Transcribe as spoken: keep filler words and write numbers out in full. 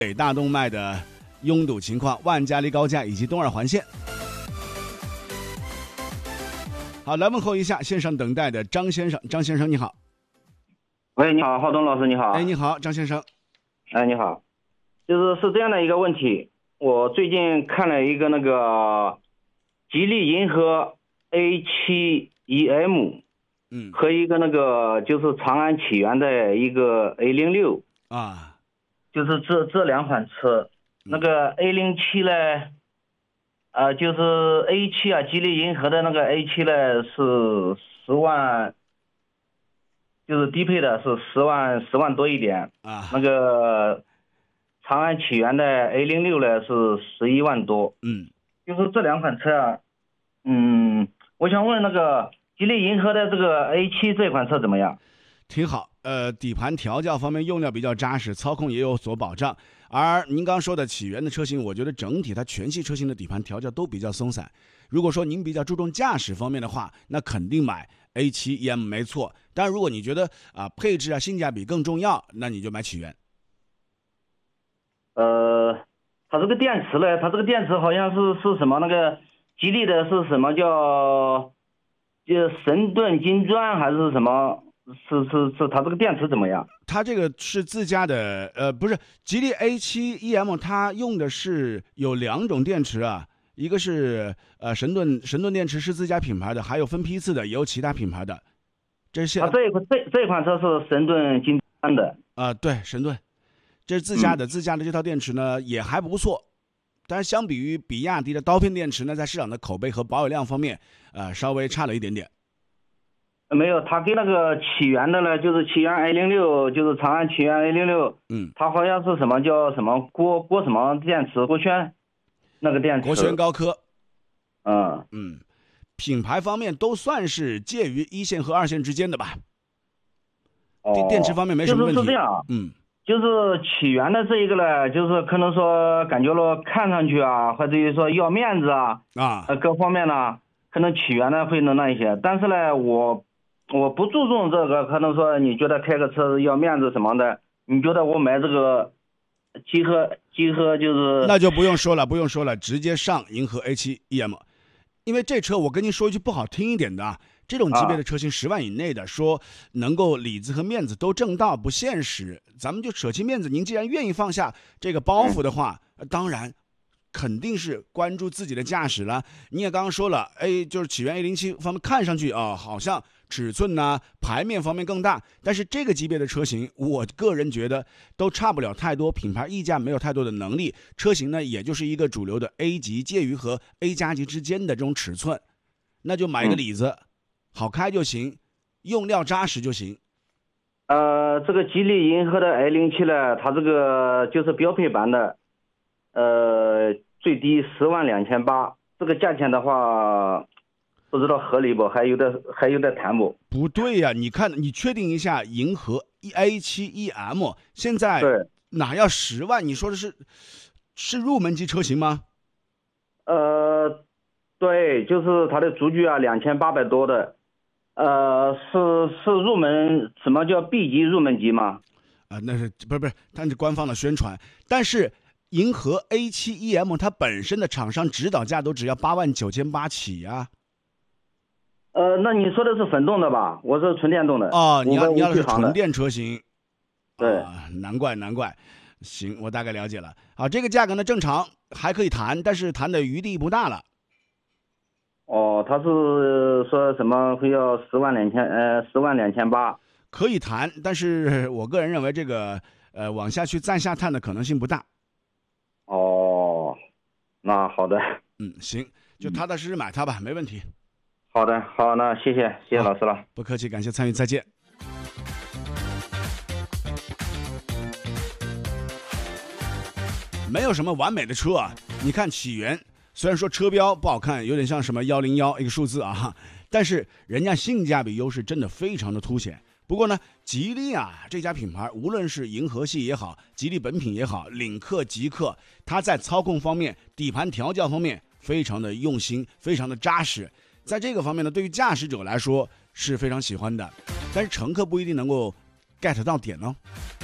北大动脉的拥堵情况、万家离高架以及东二环线。好，来问候一下线上等待的张先生。张先生你好。 喂，你好，浩东老师你好。 哎，你好，张先生。 哎，你好，就是是这样的一个问题，我最近看了一个那个吉利银河 A 七 E M， 嗯， 和一个那个就是长安启源的一个 A 零六啊， 就是这这两款车，那个 A 零七呢，呃，就是 A 七 啊，吉利银河的那个 A 七 呢是十万。就是低配的是十万十万多一点啊， 那个长安启源的 A 零六 呢是十一万多， 嗯， 就是这两款车啊，嗯，我想问那个吉利银河的这个 A 七 这款车怎么样？ 挺好，呃，底盘调教方面用料比较扎实，操控也有所保障。而您刚说的启源的车型，我觉得整体它全系车型的底盘调教都比较松散。如果说您比较注重驾驶方面的话，那肯定买 A 七 E M 没错。但如果你觉得啊、呃、配置啊性价比更重要，那你就买启源。 呃，它这个电池呢，它这个电池好像是是什么那个吉利的是什么叫就神盾金砖还是什么？是是是，它这个电池怎么样？ 它这个是自家的，呃，不是吉利 A 七 E M， 它用的是有两种电池啊，一个是呃神盾神盾电池是自家品牌的，还有分批次的，也有其他品牌的。这是啊，这一款这这款车是神盾金砖的啊、呃，对，神盾，这是自家的，嗯、自家的这套电池呢也还不错，但是相比于比亚迪的刀片电池呢，在市场的口碑和保有量方面，呃，稍微差了一点点。 没有，它跟那个启源的呢，就是启源 A 零六，就是长安启源 A 零六， 嗯， 它好像是什么叫什么郭郭什么电池，郭轩那个电池， 国轩高科， 嗯嗯，品牌方面都算是介于一线和二线之间的吧。 哦， 电池方面没什么问题。 就是是这样， 嗯， 就是启源的这一个呢，就是可能说感觉了看上去啊，或者于说要面子啊， 啊， 呃，各方面呢，可能启源呢会能那一些，但是呢，我。我不注重这个，可能说你觉得开个车要面子什么的，你觉得我买这个集合集合就是那就不用说了，不用说了，直接上银河 A 七 E M， 因为这车我跟您说一句不好听一点的啊，这种级别的车型十万以内的，说能够里子和面子都挣到不现实，咱们就舍弃面子。您既然愿意放下这个包袱的话，嗯、当然。肯定是关注自己的驾驶了。你也刚刚说了，哎，就是启源 A 零七 方面看上去啊、哦，好像尺寸呐、啊、排面方面更大，但是这个级别的车型，我个人觉得都差不了太多，品牌溢价没有太多的能力，车型呢也就是一个主流的 A 级，介于和 A 加级之间的这种尺寸，那就买个里子，嗯、好开就行，用料扎实就行。 呃，这个吉利银河的 A 零七 呢，它这个就是标配版的。呃，最低十万两千八，这个价钱的话，不知道合理不？还有的还有的谈不？ 不对呀、啊，你看，你确定一下，银河 A 七 E M 现在哪要十万？你说的是是入门级车型吗？ 呃，对，就是它的轴距啊，两千八百多的，呃，是是入门，什么叫 B 级入门级吗？ 啊、呃，那是不是不是？它是官方的宣传，但是。银河 A 七 E M 它本身的厂商指导价都只要八万九千八起呀、啊。 呃，那你说的是混动的吧？我是纯电动的。 哦，你要你要的是纯电车型。 对、 啊，难怪难怪。行，我大概了解了。好，这个价格呢正常，还可以谈，但是谈的余地不大了。 哦，他是说什么会要十万两千呃十万两千八？ 可以谈，但是我个人认为这个呃往下去再下探的可能性不大。 哦，那好的， 嗯，行，就踏踏实实买它吧，嗯、没问题。 好的，好，那谢谢，谢谢老师了。 不客气，感谢参与，再见。没有什么完美的车啊，你看启源，虽然说车标不好看，有点像什么一零一一个数字啊，但是人家性价比优势真的非常的凸显。不过呢，吉利啊这家品牌，无论是银河系也好，吉利本品也好，领克、极氪，它在操控方面、底盘调教方面非常的用心，非常的扎实。在这个方面呢，对于驾驶者来说是非常喜欢的，但是乘客不一定能够 get 到点呢、哦。